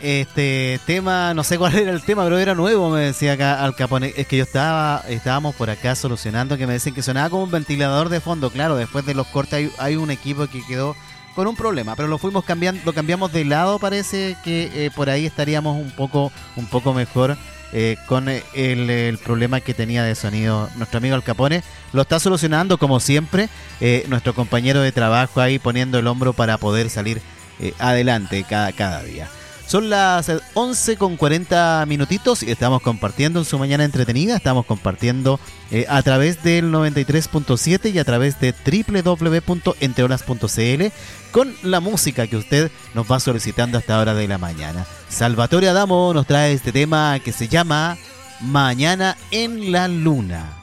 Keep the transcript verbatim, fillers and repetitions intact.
este tema, no sé cuál era el tema, pero era nuevo, me decía acá Al Capone. Es que yo estaba, estábamos por acá solucionando, que me dicen que sonaba como un ventilador de fondo. Claro, después de los cortes hay, hay un equipo que quedó con un problema, pero lo fuimos cambiando, lo cambiamos de lado, parece que eh, por ahí estaríamos un poco, un poco mejor. Eh, con el, el problema que tenía de sonido nuestro amigo Al Capone. Lo está solucionando como siempre, eh, nuestro compañero de trabajo ahí poniendo el hombro para poder salir eh, adelante cada, cada día. Son las once con cuarenta minutitos y estamos compartiendo en su mañana entretenida, estamos compartiendo eh, a través del noventa y tres punto siete y a través de doble u doble u doble u punto entreolas punto c l con la música que usted nos va solicitando hasta hora de la mañana. Salvatore Adamo nos trae este tema que se llama Mañana en la Luna.